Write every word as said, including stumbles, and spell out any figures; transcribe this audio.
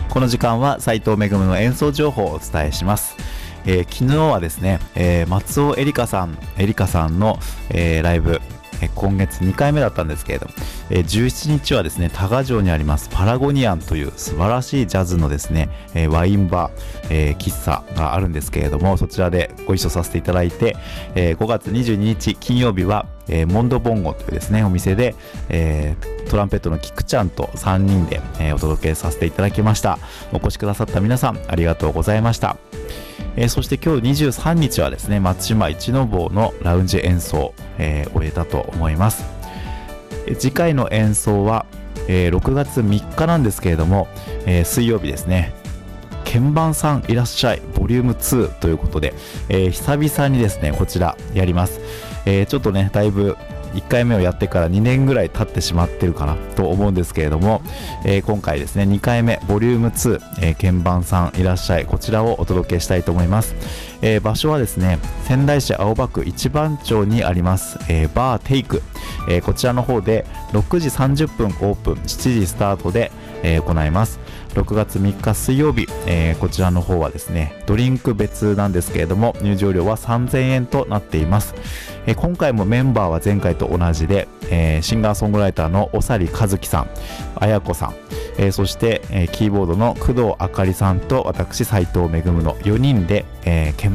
この時間は斉藤めぐむの演奏情報をお伝えします。えー、昨日はですね、えー、松尾エリカさん、エリカさんの、えー、ライブ、えー、今月にかいめだったんですけれども、えー、じゅうしちにちはですね、多賀城にありますパラゴニアンという素晴らしいジャズのですね、えー、ワインバー、えー、喫茶があるんですけれども、そちらでご一緒させていただいて、えー、ごがつにじゅうににち金曜日は、えー、モンドボンゴというですねお店で、えー、トランペットのキクちゃんとさんにんで、えー、お届けさせていただきました。お越しくださった皆さんありがとうございました。えー、そして今日にじゅうさんにちはですね、松島一の坊のラウンジ演奏、えー、終えたと思います。えー、次回の演奏は、えー、ろくがつみっかなんですけれども、えー、水曜日ですね、鍵盤さんいらっしゃいボリュームツーということで、えー、久々にですねこちらやります。えー、ちょっとねだいぶいっかいめをやってからにねんぐらい経ってしまってるかなと思うんですけれども、えー、今回ですねにかいめボリュームツー、えー、鍵盤さんいらっしゃい、こちらをお届けしたいと思います。えー、場所はですね仙台市青葉区一番町にあります、えー、バーテイク、えー、こちらの方でろくじさんじゅっぷんオープン、しちじスタートで、えー、行います。ろくがつみっか水曜日、えー、こちらの方はですねドリンク別なんですけれども入場料はさんぜんえんとなっています。えー、今回もメンバーは前回と同じで、えー、シンガーソングライターの長利和樹さん、綾子さん、えー、そして、えー、キーボードの工藤あかりさんと私斉藤めぐむのよにんで、えー、鍵